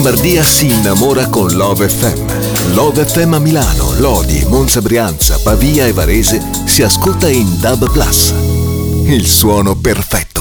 Lombardia si innamora con Love FM. Love FM a Milano, Lodi, Monza, Brianza, Pavia e Varese si ascolta in DAB+. Il suono perfetto.